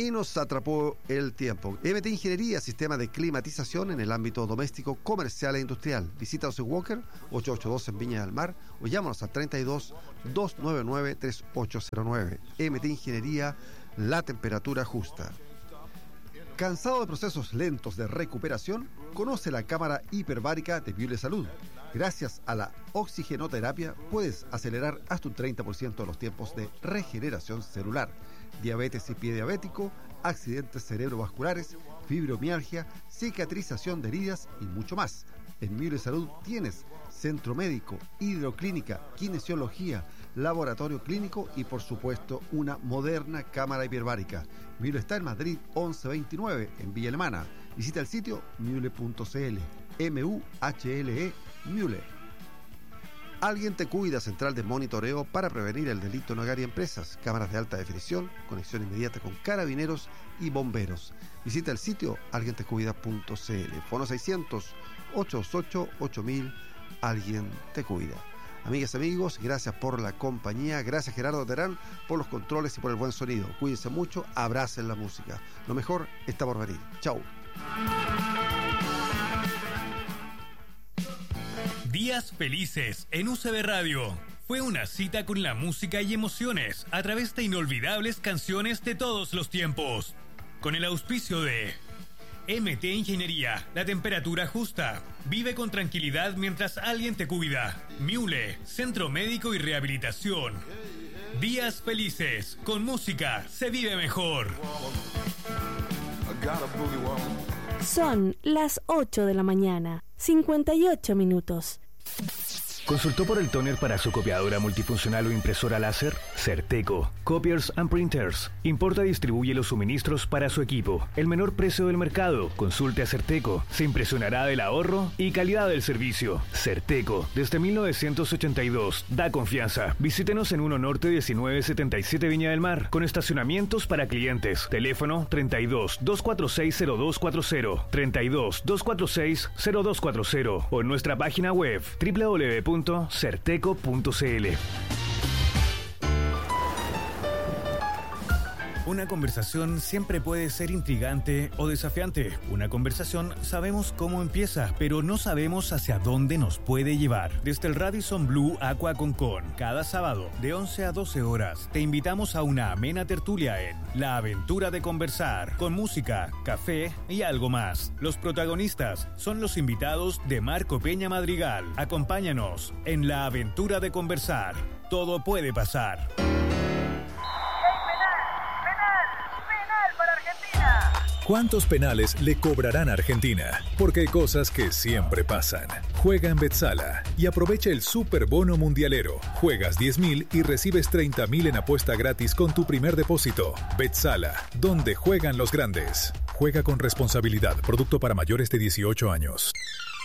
y nos atrapó el tiempo. MT Ingeniería, sistema de climatización en el ámbito doméstico, comercial e industrial. Visítanos en Walker 882 en Viña del Mar o llámanos al 32 299 3809. MT Ingeniería, la temperatura justa. ¿Cansado de procesos lentos de recuperación? Conoce la cámara hiperbárica de Miule Salud. Gracias a la oxigenoterapia puedes acelerar hasta un 30% los tiempos de regeneración celular. Diabetes y pie diabético, accidentes cerebrovasculares, fibromialgia, cicatrización de heridas y mucho más. En Miule Salud tienes centro médico, hidroclínica, kinesiología, laboratorio clínico y por supuesto una moderna cámara hiperbárica. Miule está en Madrid 1129 en Villa Alemana. Visita el sitio miule.cl. M-U-H-L-E, Miule. Alguien te cuida, central de monitoreo para prevenir el delito en hogar y empresas. Cámaras de alta definición, conexión inmediata con carabineros y bomberos. Visita el sitio alguientecuida.cl. Fono 600-888-8000. Alguien te cuida. Amigas y amigos, gracias por la compañía. Gracias Gerardo Terán por los controles y por el buen sonido. Cuídense mucho, abracen la música. Lo mejor está por venir. Chau. Días felices en UCB Radio. Fue una cita con la música y emociones a través de inolvidables canciones de todos los tiempos. Con el auspicio de MT Ingeniería, la temperatura justa. Vive con tranquilidad mientras alguien te cuida. Miule, Centro Médico y Rehabilitación. Días felices, con música se vive mejor. Son las 8 de la mañana, 58 minutos. ¿Consultó por el tóner para su copiadora multifuncional o impresora láser? Certeco, Copiers and Printers. Importa y distribuye los suministros para su equipo. El menor precio del mercado. Consulte a Certeco. Se impresionará del ahorro y calidad del servicio. Certeco, desde 1982. Da confianza. Visítenos en 1 Norte 1977 Viña del Mar. Con estacionamientos para clientes. Teléfono 32 246 0240. 32 246 0240. O en nuestra página web www.certeco.cl. Una conversación siempre puede ser intrigante o desafiante. Una conversación sabemos cómo empieza, pero no sabemos hacia dónde nos puede llevar. Desde el Radisson Blu Aqua Concon, cada sábado de 11 a 12 horas, te invitamos a una amena tertulia en La Aventura de Conversar, con música, café y algo más. Los protagonistas son los invitados de Marco Peña Madrigal. Acompáñanos en La Aventura de Conversar. Todo puede pasar. ¿Cuántos penales le cobrarán a Argentina? Porque hay cosas que siempre pasan. Juega en Betsala y aprovecha el Super Bono Mundialero. Juegas 10.000 y recibes 30.000 en apuesta gratis con tu primer depósito. Betsala, donde juegan los grandes. Juega con responsabilidad. Producto para mayores de 18 años.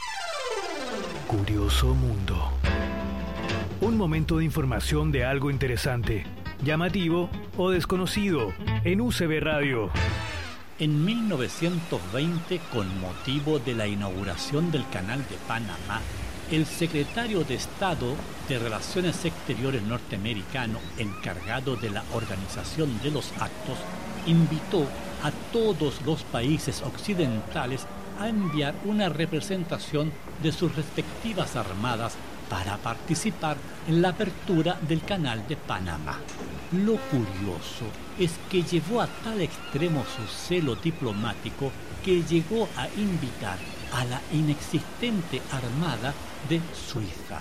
Curioso Mundo. Un momento de información de algo interesante, llamativo o desconocido en UCB Radio. En 1920, con motivo de la inauguración del Canal de Panamá, el secretario de Estado de Relaciones Exteriores norteamericano, encargado de la organización de los actos, invitó a todos los países occidentales a enviar una representación de sus respectivas armadas para participar en la apertura del Canal de Panamá. Lo curioso es que llevó a tal extremo su celo diplomático que llegó a invitar a la inexistente Armada de Suiza.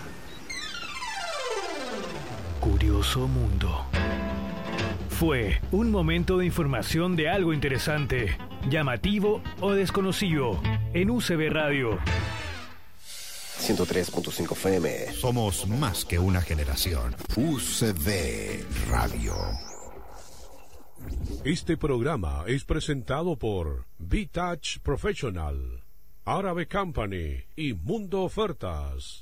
Curioso Mundo. Fue un momento de información de algo interesante, llamativo o desconocido en UCB Radio. 103.5 FM. Somos más que una generación. UCB Radio. Este programa es presentado por V-Touch Professional, Árabe Company y Mundo Ofertas.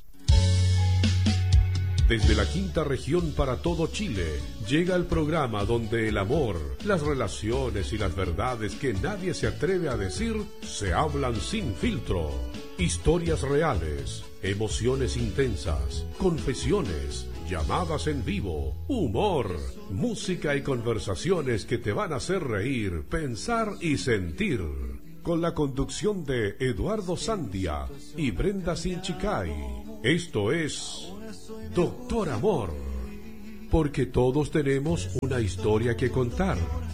Desde la quinta región para todo Chile, llega el programa donde el amor, las relaciones y las verdades que nadie se atreve a decir se hablan sin filtro. Historias reales, emociones intensas, confesiones, llamadas en vivo, humor, música y conversaciones que te van a hacer reír, pensar y sentir. Con la conducción de Eduardo Sandia y Brenda Sinchicay. Esto es Doctor Amor, porque todos tenemos una historia que contar.